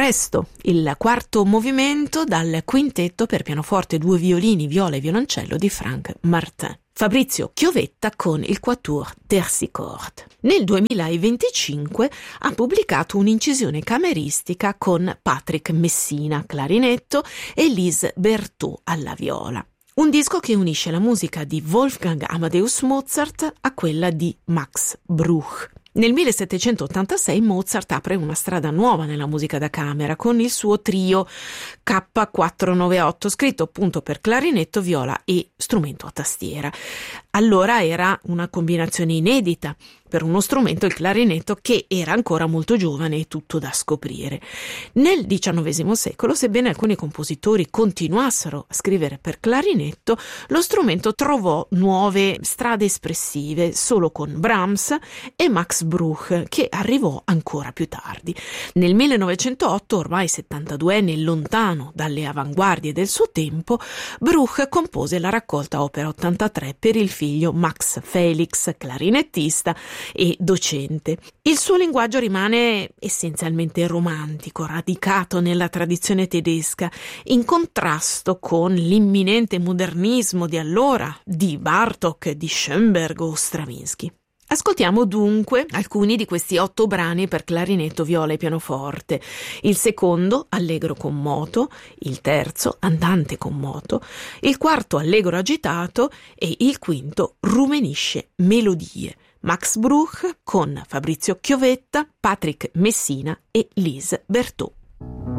Presto, il quarto movimento dal quintetto per pianoforte, 2 violini, viola e violoncello di Franck Martin. Fabrizio Chiovetta con il Quatuor Tersichord. Nel 2025 ha pubblicato un'incisione cameristica con Patrick Messina, clarinetto, e Lise Berthaud alla viola. Un disco che unisce la musica di Wolfgang Amadeus Mozart a quella di Max Bruch. Nel 1786 Mozart apre una strada nuova nella musica da camera con il suo trio K498, scritto appunto per clarinetto, viola e strumento a tastiera. Allora era una combinazione inedita per uno strumento, il clarinetto, che era ancora molto giovane e tutto da scoprire. Nel XIX secolo, sebbene alcuni compositori continuassero a scrivere per clarinetto, lo strumento trovò nuove strade espressive solo con Brahms e Max Bruch, che arrivò ancora più tardi. Nel 1908, ormai 72enne e lontano dalle avanguardie del suo tempo, Bruch compose la raccolta opera 83 per il figlio Max Felix, clarinettista e docente. Il suo linguaggio rimane essenzialmente romantico, radicato nella tradizione tedesca, in contrasto con l'imminente modernismo di allora di Bartók, di Schoenberg o Stravinsky. Ascoltiamo dunque alcuni di questi 8 brani per clarinetto, viola e pianoforte. Il secondo, allegro con moto, il terzo, andante con moto, il quarto, allegro agitato, e il quinto, rumenisce melodie. Max Bruch con Fabrizio Chiovetta, Patrick Messina e Lise Berthaud.